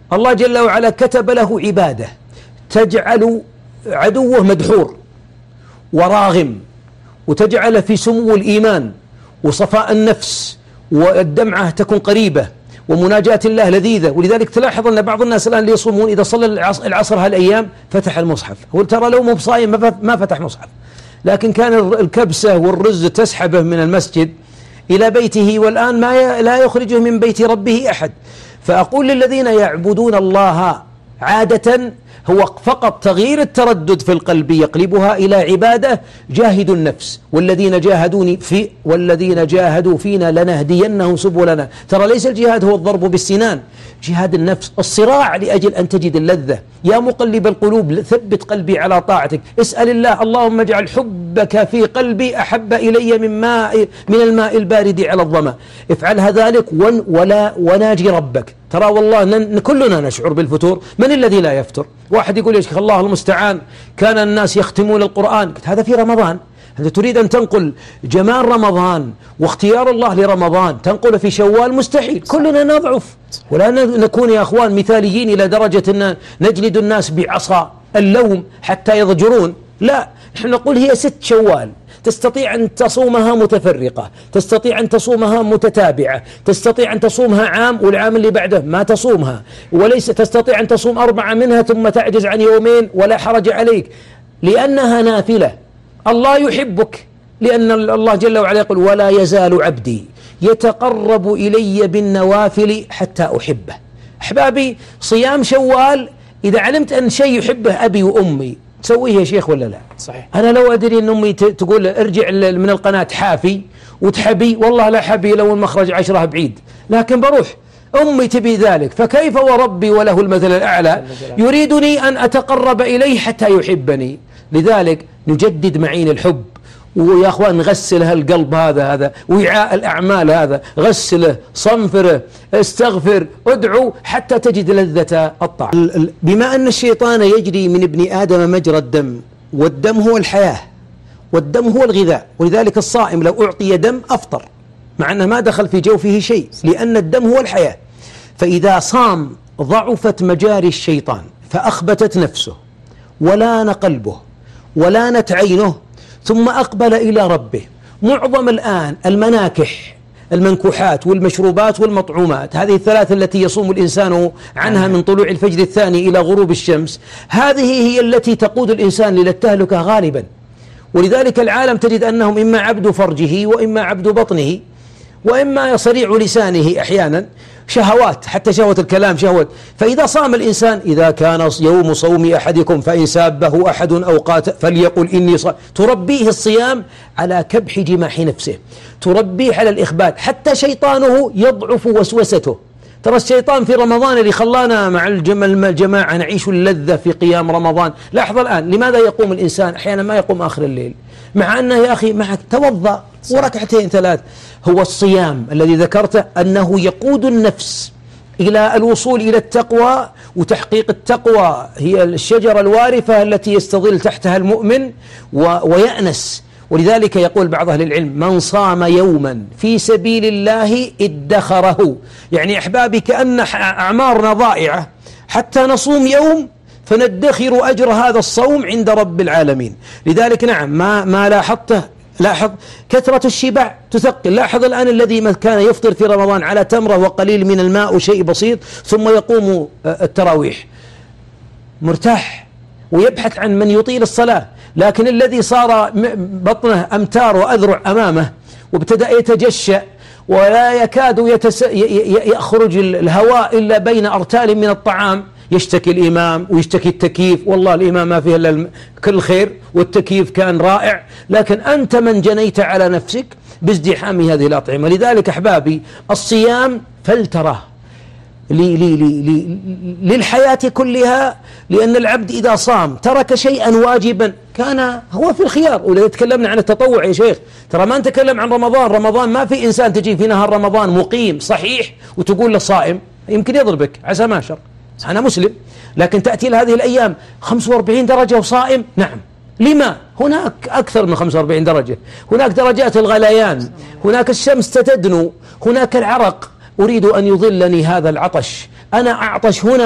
الله جل وعلا كتب له عبادة تجعل عدوه مدحور وراغم، وتجعل في سمو الإيمان وصفاء النفس، والدمعة تكون قريبة، ومناجاة الله لذيذة. ولذلك تلاحظ أن بعض الناس الآن اللي يصومون إذا صلى العصر هالأيام فتح المصحف، وترى لو مو بصايم ما فتح مصحف، لكن كان الكبسة والرز تسحبه من المسجد إلى بيته، والآن لا يخرجه من بيت ربه أحد. فأقول للذين يعبدون الله عادة هو فقط تغيير التردد في القلب يقلبها إلى عبادة، جاهدوا النفس والذين جاهدوا فينا لنهدينهم سبلنا. ترى ليس الجهاد هو الضرب بالسنان، جهاد النفس، الصراع لأجل أن تجد اللذة. يا مقلب القلوب ثبت قلبي على طاعتك. اسأل الله اللهم اجعل حبك في قلبي أحب إلي من الماء البارد على الظما. افعلها ذلك وناجي ربك. ترى والله كلنا نشعر بالفتور. من الذي لا يفتر؟ واحد يقول يا شيخ الله المستعان كان الناس يختمون القرآن، هذا في رمضان. أنت تريد أن تنقل جمال رمضان واختيار الله لرمضان تنقل في شوال؟ مستحيل. كلنا نضعف، ولا نكون يا أخوان مثاليين إلى درجة أن نجلد الناس بعصا اللوم حتى يضجرون. لا، نحن نقول هي 6 شوال، تستطيع أن تصومها متفرقة، تستطيع أن تصومها متتابعة، تستطيع أن تصومها عام والعام اللي بعده ما تصومها، وليس تستطيع أن تصوم 4 منها ثم تعجز عن يومين ولا حرج عليك، لأنها نافلة. الله يحبك، لأن الله جل وعلا يقول ولا يزال عبدي يتقرب إلي بالنوافل حتى أحبه. أحبابي، صيام شوال إذا علمت أن شيء يحبه أبي وأمي تسويه يا شيخ ولا لا؟ صحيح. أنا لو أدري أن أمي تقول ارجع من القناة حافي وتحبي، والله لا حبي لو المخرج 10 بعيد، لكن بروح. أمي تبي ذلك، فكيف وربي وله المثل الأعلى يريدني أن أتقرب إليه حتى يحبني. لذلك نجدد معين الحب، ويا أخوان نغسل القلب هذا وعاء الأعمال هذا، غسله، صنفره، استغفر، ادعو حتى تجد لذة الطاعة. بما أن الشيطان يجري من ابن آدم مجرى الدم، والدم هو الحياة والدم هو الغذاء، ولذلك الصائم لو أعطي دم أفطر مع أنه ما دخل في جوفه شيء، لأن الدم هو الحياة. فإذا صام ضعفت مجاري الشيطان، فأخبتت نفسه ولان قلبه ولانت عينه، ثم أقبل إلى ربه. معظم الآن المناكح، المنكوحات والمشروبات والمطعومات، هذه الثلاث التي يصوم الإنسان عنها من طلوع الفجر الثاني إلى غروب الشمس، هذه هي التي تقود الإنسان إلى التهلكة غالبا. ولذلك العالم تجد أنهم إما عبد فرجه وإما عبد بطنه وإما صريع لسانه، أحيانا شهوات، حتى شهوة الكلام شهوة. فإذا صام الإنسان، إذا كان يوم صوم أحدكم فإن سابه أحد أو قاتل فليقل إني صائم، تربيه الصيام على كبح جماح نفسه، تربيه على الإخبات، حتى شيطانه يضعف وسوسته. ترى الشيطان في رمضان اللي خلانا مع الجماعة نعيش اللذة في قيام رمضان. لاحظ الآن لماذا يقوم الإنسان أحيانا ما يقوم آخر الليل، مع أنه يا أخي معك توضأ وركعتين 3. هو الصيام الذي ذكرته أنه يقود النفس إلى الوصول إلى التقوى، وتحقيق التقوى هي الشجرة الوارفة التي يستظل تحتها المؤمن ويأنس. ولذلك يقول بعض أهل العلم من صام يوما في سبيل الله ادخره. يعني أحبابي كأن أعمارنا ضائعة حتى نصوم يوم فندخر أجر هذا الصوم عند رب العالمين. لذلك نعم ما لاحظته، لاحظ كثرة الشبع تثقل. لاحظ الآن الذي كان يفطر في رمضان على تمرة وقليل من الماء وشيء بسيط ثم يقوم التراويح مرتاح ويبحث عن من يطيل الصلاة. لكن الذي صار بطنه أمتار وأذرع أمامه وابتدأ يتجشأ ولا يكاد يخرج الهواء إلا بين أرتال من الطعام، يشتكي الإمام ويشتكي التكييف. والله الإمام ما فيه إلا كل خير والتكييف كان رائع، لكن أنت من جنيت على نفسك بازدحام هذه الأطعمة. لذلك أحبابي الصيام فلترة للحياة كلها، لأن العبد إذا صام ترك شيئا واجبا كان هو في الخيار. ولذلك تكلمنا عن التطوع يا شيخ، ترى ما نتكلم عن رمضان. رمضان ما في إنسان تجي في نهار رمضان مقيم صحيح وتقول له صائم، يمكن يضربك عسى ما شر، أنا مسلم، لكن تأتي لهذه الأيام 45 درجة وصائم. نعم، لما؟ هناك أكثر من 45 درجة، هناك درجات الغليان، هناك الشمس تدنو، هناك العرق. أريد أن يظلني هذا العطش، أنا أعطش هنا